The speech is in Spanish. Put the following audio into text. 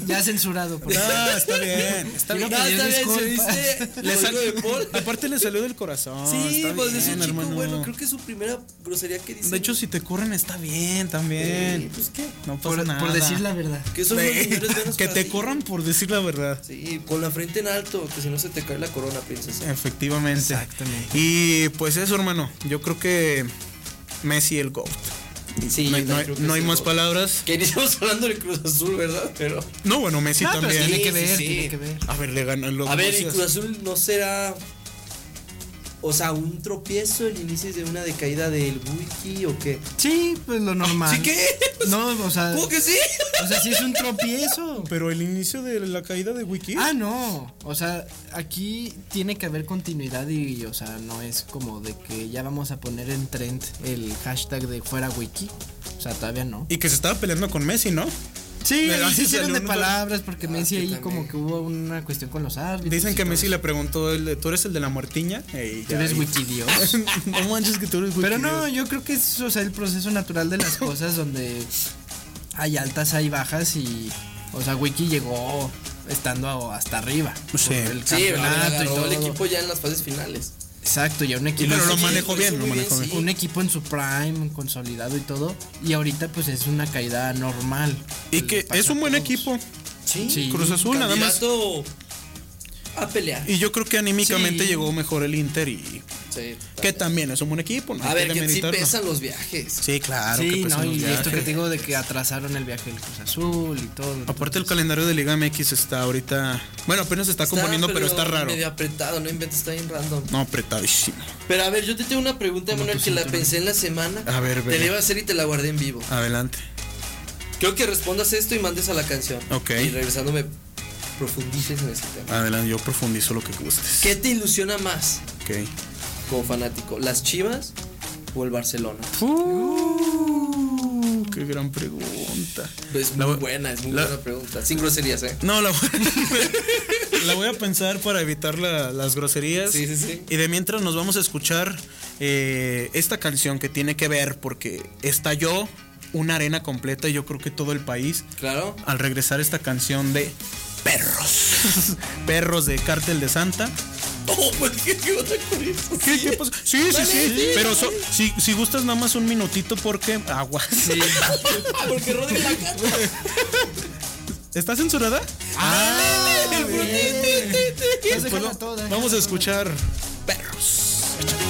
Ya censurado. No, está bien. Está bien. No, está bien, ¿se viste? Le salió de Paul. Aparte le salió del corazón. Sí, está pues bien, es un chico hermano. bueno. Creo que es su primera grosería que dice. De hecho, si te corren está bien también. Pues qué. No pasa nada. Por decir la verdad. Que son los señores buenos Que para te ti. corran por decir la verdad. Sí, con la frente en alto, que si no se te cae la corona, princesa. Efectivamente. Exactamente. Y pues eso, hermano. Yo creo que Messi el GOAT. Sí, No hay más palabras. Que iniciamos hablando del Cruz Azul, ¿verdad? Pero. No, bueno, Messi No, pero también. tiene que Sí, ver, sí. tiene que ver. A ver, le ganan los A ver, ¿y Borussia. Cruz Azul no será, o sea, un tropiezo, el inicio de una decaída del Wiki o qué? Sí, pues lo normal. ¿Sí qué? No, o sea. ¿Cómo que sí? O sea, sí es un tropiezo. Pero el inicio de la caída de Wiki. Ah, no. O sea, aquí tiene que haber continuidad y, o sea, no es como de que ya vamos a poner en trend el hashtag de fuera wiki. O sea, todavía no. Y que se estaba peleando con Messi, ¿no? Sí, Pero ahí así se hicieron salió de un- palabras porque Messi que ahí también. como que hubo una cuestión con los árbitros. Dicen que y todo Messi eso. le preguntó, tú eres el de la muertiña. Ey, Tú ya, eres ey. wikidios. No manches que tú eres Wiki. Pero no, yo creo que es, o sea, el proceso natural de las cosas donde hay altas, hay bajas y, o sea, Wiki llegó estando hasta arriba. Sí. Por el Sí, campeonato y agarró todo. el equipo ya en las fases finales. Exacto, y a un equipo. Pero lo Sí, manejó lo bien, hizo lo muy manejó bien, bien. sí. Un equipo en su prime, consolidado y todo. Y ahorita pues es una caída normal. Y Pues, que pasa es un a buen todos. equipo. Sí. Sí. Cruz Azul, nada más. Candidato a pelear. Y yo creo que anímicamente Sí. llegó mejor el Inter y Sí, que también es un buen equipo, ¿no? a Hay ver, que sí demeritarlo. pesan los viajes. Sí, claro. Sí, que pesan no, los y viajes. esto que te digo de que atrasaron el viaje del Cruz Azul y todo. Aparte el calendario de Liga MX está ahorita, bueno, apenas se está componiendo, pero está raro. Medio apretado, no inventes, está bien random. No, apretadísimo. Pero a ver, yo te tengo una pregunta, Manuel, que la pensé en la semana. A ver, Te ve. la iba a hacer y te la guardé en vivo. Adelante. Creo que respondas esto y mandes a la canción. Ok. Y regresándome, profundices en ese tema. Adelante, yo profundizo lo que gustes. ¿Qué te ilusiona más Ok. como fanático? ¿Las Chivas o el Barcelona? Qué gran pregunta. Es muy buena pregunta. Sin groserías, ¿eh? No, la voy a pensar para evitar las groserías. Sí, sí, sí. Y de mientras nos vamos a escuchar esta canción que tiene que ver porque estalló una arena completa y yo creo que todo el país Claro. al regresar esta canción de Perros. Perros de Cártel de Santa. Oh, pues qué onda con eso. ¿Qué pasa? Sí, sí, Dale, sí. sí, Pero dale. si gustas nada más un minutito porque agua. Sí. Porque Rodri la canta. ¿Está censurada? Ah, Pues déjala toda. vamos a escuchar Perros.